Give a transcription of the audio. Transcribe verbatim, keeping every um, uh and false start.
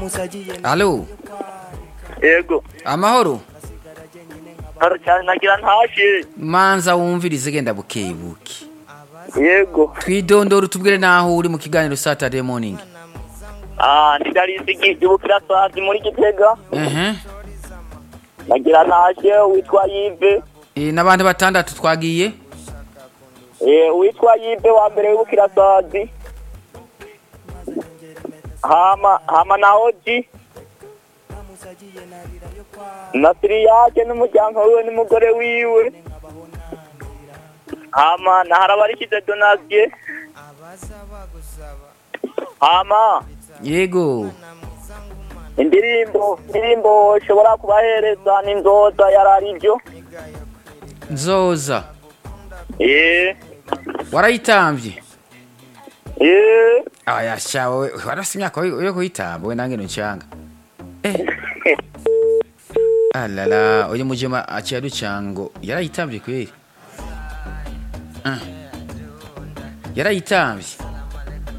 Allo, Yego. amahoro. Haro cyane nagira ntashe. Manza wumvirize genda bukebuke. Yego. Twidondora utubwire naho uri mu kiganiro Saturday morning. Ah, ndidarisi gibukira sazi muri Gitega. Eh Nagira ntashe witwa Yves. eh nabandi batandatu twagiye. Eh witwa Yves wa mbere wibukira sazi. Hama hama na Oji. Nasiri yake n'umuryango wiwe n'umugore wiwe. Hama na harabarikize Donatien. Hama Yego. indirimbo indirimbo shobora kubahereza ni nzoza yararivyo. Nzoza. Eh Warayitamvye. eh Aya shawe warasimya ko yo kuitamba we nange ncanga. Eh. Alala, oye mujema acha duchango. Yarayitamvye kweli. Ah. Yarayitamvye.